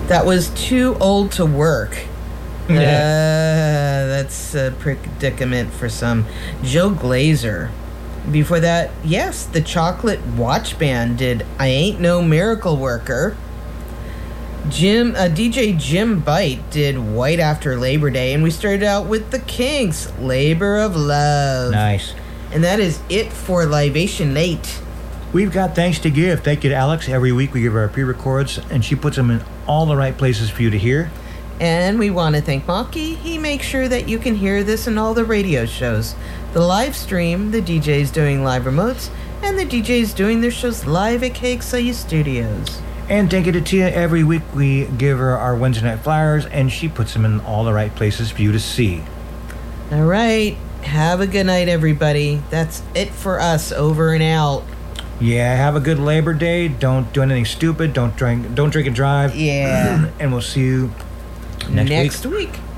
That was Too Old to Work. That's a predicament for some. Joe Glazer. Before that, yes, the Chocolate Watch Band did I Ain't No Miracle Worker. DJ Jim Bite did White After Labor Day, and we started out with the Kinks, Labor of Love. Nice. And that is it for Libation Late. We've got thanks to give. Thank you to Alex. Every week we give her our pre-records, and she puts them in all the right places for you to hear. And we want to thank Mocky. He makes sure that you can hear this in all the radio shows. The live stream, the DJs doing live remotes, and the DJs doing their shows live at KXLU Studios. And thank you to Tia. Every week we give her our Wednesday night flyers, and she puts them in all the right places for you to see. All right. Have a good night, everybody. That's it for us. Over and out. Yeah, have a good Labor Day. Don't do anything stupid. Don't drink and drive. Yeah. And we'll see you next week.